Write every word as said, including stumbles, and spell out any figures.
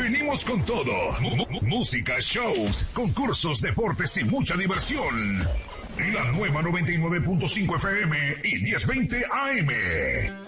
venimos con todo. M- m- música, shows, concursos, deportes y mucha diversión. La nueva noventa y nueve punto cinco F M y diez veinte A M.